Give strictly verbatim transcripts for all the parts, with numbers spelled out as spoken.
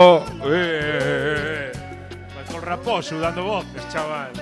Oh, eh, Michael Raposo dando voces, chaval.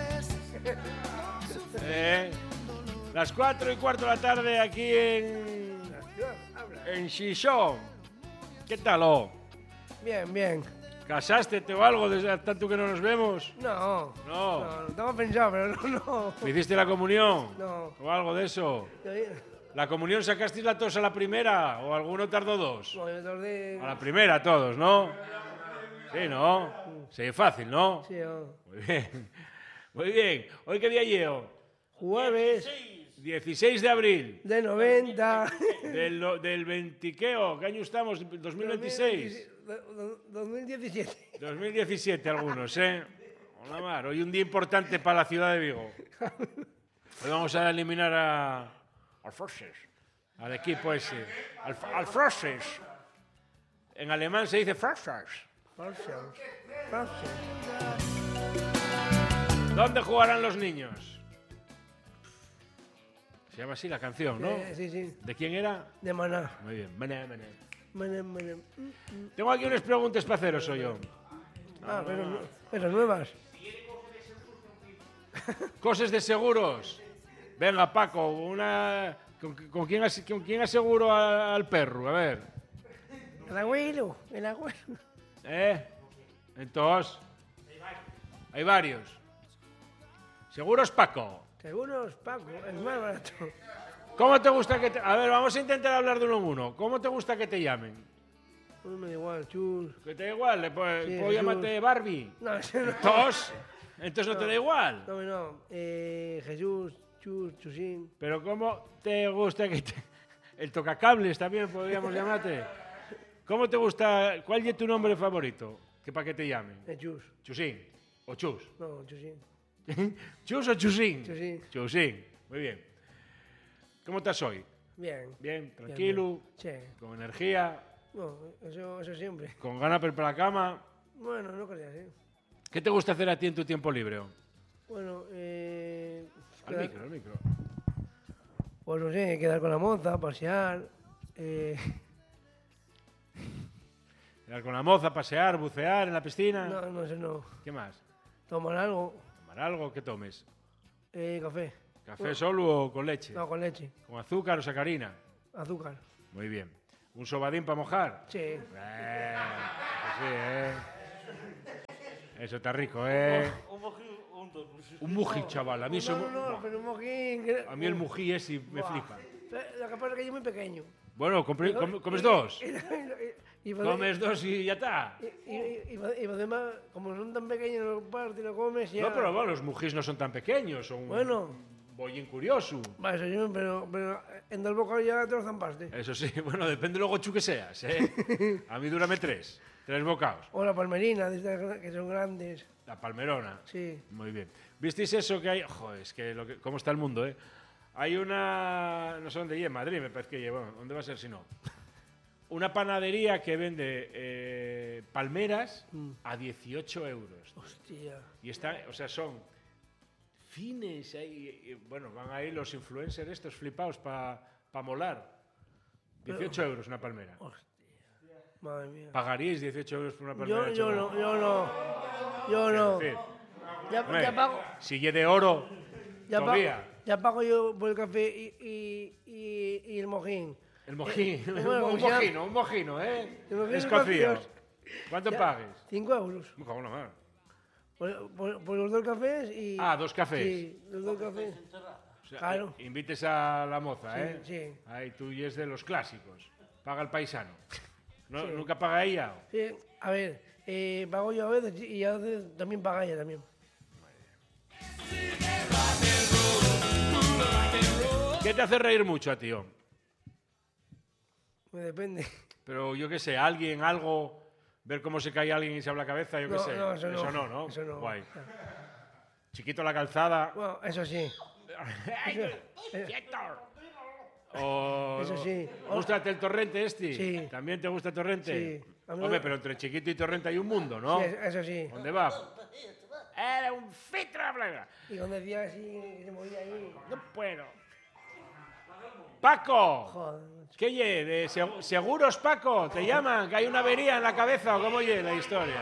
Eh, las cuatro y cuarto de la tarde aquí en en Xixón. ¿Qué tal, oh? Bien, bien. ¿Casástete o algo desde tanto que no nos vemos? No. No. No, no tengo pensado, pero no, no. ¿Me hiciste la comunión? No. ¿O algo de eso? Yo, ¿La comunión sacasteis la tos a la primera o alguno tardó dos? no, yo tardé... A la primera todos, ¿no? Sí, ¿no? Sí, fácil, ¿no? Sí, no. Muy bien. Muy bien. ¿Hoy qué día llevo? Jueves dieciséis de abril. de noventa. Del, lo- del veintiqueo. ¿Qué año estamos? ¿dos mil veintiséis? dos mil diecisiete. dos mil diecisiete algunos, ¿eh? Hola, Mar. Hoy un día importante para la ciudad de Vigo. Hoy vamos a eliminar a... al Froses. Al equipo ese. Al, al Froses. En alemán se dice Froses. ¿Dónde jugarán los niños? Se llama así la canción, ¿no? Eh, sí, sí. ¿De quién era? De Maná. Muy bien. Maná, maná. Maná, maná. Mm, mm. Tengo aquí unas preguntas para haceros, soy yo. Ah, pero, nu- pero nuevas. Cosas de seguros. Venga, Paco, una... ¿Con, con quién, as- con quién aseguro a- al perro? A ver. El abuelo, el abuelo. ¿Eh? Entonces... Hay varios. Seguros, Paco. Seguros, Paco, es más barato. ¿Cómo te gusta que te... A ver, vamos a intentar hablar de uno en uno. ¿Cómo te gusta que te llamen? No me da igual, chus. ¿Que te da igual? ¿Le puedo, Sí, ¿puedo llamarte Jesús. Barbie? No, eso no. ¿Entonces? ¿Entonces no te da igual? No, no. Eh, Jesús, chus, chusín. Pero ¿cómo te gusta que te... El tocacables también podríamos llamarte. ¿Cómo te gusta... ¿Cuál es tu nombre favorito? Que para que te llamen. Eh, chus. Chusín. ¿O Chus? No, chusín. ¿Chus o Chusín? Chusín. Chusín. Muy bien. ¿Cómo estás hoy? Bien. Bien, tranquilo, Sí. con energía, No, eso, eso siempre. con ganas para ir para la cama. Bueno, no creas, ¿eh? ¿Qué te gusta hacer a ti en tu tiempo libre? Bueno, eh... Al quedar- micro, al micro. Pues no sé, quedar con la moza, pasear... Eh... Quedar con la moza, pasear, bucear en la piscina. No, no sé, no. ¿Qué más? Tomar algo. ¿Tomar algo? ¿Qué tomes? Eh, café. ¿Café solo o con leche? No, con leche. ¿Con azúcar o sacarina? Azúcar. Muy bien. ¿Un sobadín para mojar? Sí. Eh, pues sí, ¿eh? Eso está rico, ¿eh? Un mují, chaval. A mí, eso, No, no, no, pero un mojín... que- a mí el mují es y me Buah. flipa. Lo que pasa es que yo es muy pequeño. Bueno, compre- com- ¿comes dos? Y, y, y, Comes dos y ya está. y, y, y, y además, como son tan pequeños, los partes y lo comes ya... No, pero bueno, los mujís no son tan pequeños, son Bueno. un bollín curioso. Va, eso sí, pero, pero en el bocado ya te lo zampaste. Eso sí, bueno, depende luego chu que seas, ¿eh? A mí dúrame tres, tres bocados. O la palmerina, de estas que son grandes. La palmerona. Sí. Muy bien. ¿Visteis eso que hay? Joder, es que, lo que cómo está el mundo, ¿eh? Hay una... No sé dónde lleva, en Madrid me parece que lleva. Bueno, ¿dónde va a ser si no? Una panadería que vende eh, palmeras Mm. a dieciocho euros. Hostia. Y está, o sea, son fines ahí. y, bueno, van ahí los influencers estos flipados para pa molar. dieciocho euros una palmera. Hostia. Madre mía. ¿Pagaríais dieciocho euros por una palmera? Yo, yo chaval? no, yo no. Yo no. Es decir, Ya, hombre, ya pago. si es de oro, Ya pago, todavía. ya pago yo por el café y, y, y, y el mojín. El mojín, Eh, bueno, un como se llama- mojino, un mojino, ¿eh? El mojín Escocido. escocés. ¿Cuánto Ya, pagues? Cinco euros. Me cago en la mar. Por, por- por los dos cafés y... Ah, dos cafés. Sí, los dos cafés. O sea, Claro. eh, invites a la moza, Sí, ¿eh? sí. Ahí tú y es de los clásicos. Paga el paisano. No, Sí. ¿Nunca paga ella? Sí, a ver, eh, pago yo a veces y a veces también paga ella también. ¿Qué te hace reír mucho a ti, hombre? Me depende. Pero yo qué sé, alguien, algo, ver cómo se cae alguien y se habla la cabeza, yo qué No, sé. no, eso no. no, ¿no? Eso no. Guay. Chiquito la calzada. Bueno, eso sí. O... Eso sí. ¿Gústate el torrente este? Sí. ¿También te gusta el torrente? Sí. A mí Hombre, me- pero entre chiquito y torrente hay un mundo, ¿no? Sí, eso sí. ¿Dónde va? Era un fitra, bla, bla. Y cuando decía así, que se movía ahí. No puedo. Paco. Joder, macho. ¿Qué ye? ¿De seg- seguros, Paco? ¿Te llaman? ¿Que hay una avería en la cabeza o cómo ye la historia?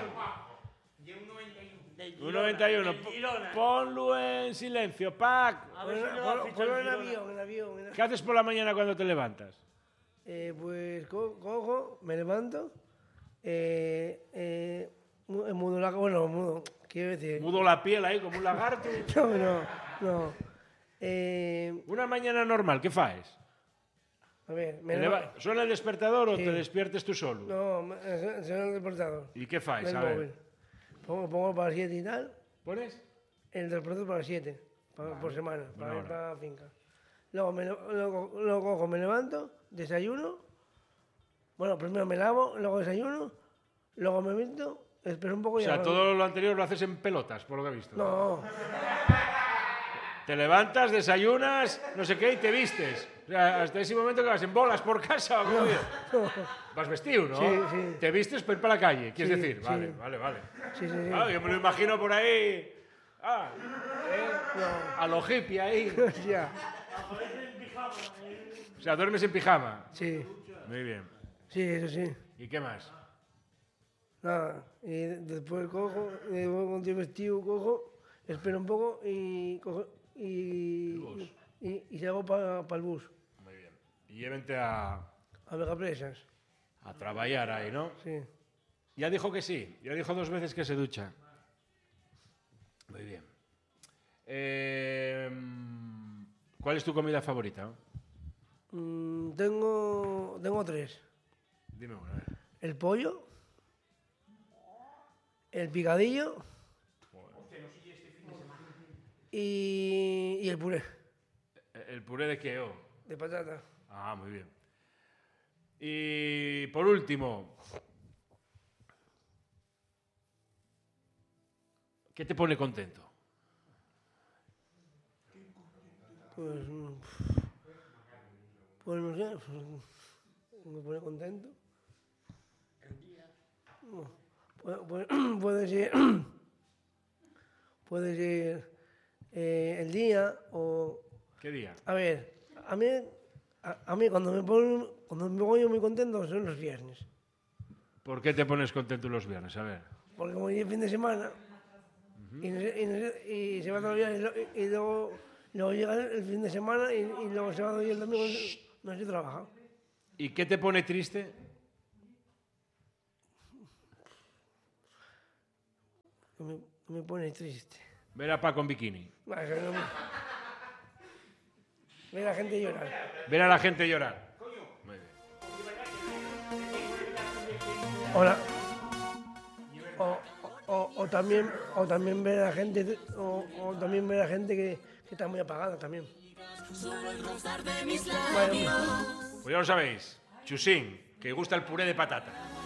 un noventa y uno. Ponlo en silencio, Pac. A ver si Ponlo le va a ponlo- fichar ponlo el en Girona. avión, en avión. en ¿Qué haces por la mañana cuando te levantas? Eh, pues co- cojo, me levanto, eh, eh, mu- eh, mudo la... Bueno, mudo, quiero decir... Mudo la piel ahí como un lagarto. No, no, no. Eh, Una mañana normal, ¿qué faes? a ver, me ¿Te leva- leva- ¿Suena el despertador o Sí. te despiertes tú solo? No, me- eh, se el despertador. ¿Y qué faes? El A ver. móvil. Pongo, pongo para las siete y tal, ¿Pones? el despertador para las siete, pa- por semana, para ir hora. para la finca. Luego, me, lo- luego, luego cojo, me levanto, desayuno. Bueno, primero me lavo, luego desayuno, luego me visto, espero un poco O y sea, ya- todo lo anterior lo haces en pelotas, por lo que he visto. No, Te levantas, desayunas, no sé qué, y te vistes. O sea, hasta ese momento que vas en bolas por casa o cómo es? Vas vestido, ¿no? Sí, sí. Te vistes para ir para la calle, quieres Sí, decir. sí. Vale, vale, vale. sí, sí, sí. Claro, yo me lo imagino por ahí. Ah, ¿eh? A lo hippie ahí. Ya, O sea, duermes en pijama. sí, Muy bien. sí, eso sí. ¿Y qué más? Nada, y de- después cojo, y voy con el vestido, cojo, espero un poco y cojo y, bus. y, y salgo para el bus, Muy bien. Y llévente a, a Vegapresas, a trabajar ahí, ¿no? sí. Ya dijo que sí. Ya dijo dos veces que se ducha. Muy bien. Eh, ¿Cuál es tu comida favorita? Mm, tengo, tengo tres, Dime una. a ver. el pollo, el picadillo y, y el puré ¿El puré de qué? oh? de patata. Ah, muy bien. Y por último, ¿qué te pone contento? Pues, mm, pues no sé, pues, me pone contento. No, puede, puede- puede ser, puede ser eh, el día o... ¿Qué día? A ver, a mí, a, a mí cuando me pongo, cuando me pongo yo muy contento son los viernes. ¿Por qué te pones contento los viernes? A ver. Porque como es fin de semana y, no se, y, no se- y se va todo el día y, lo- y luego, luego llega el fin de semana y, y luego se va todo el día el domingo no se trabaja. ¿Y qué te pone triste? Que me, que me pone triste. Ver a Paco en bikini. Bah, que no me- Ver a la gente llorar. Ver a la gente llorar. Muy bien. O, la- o, o- o también, o también ver a la gente, o, o también ver a la gente que, que está muy apagada también. Vaya, hombre. Pues ya lo sabéis. Chusín, que gusta el puré de patata.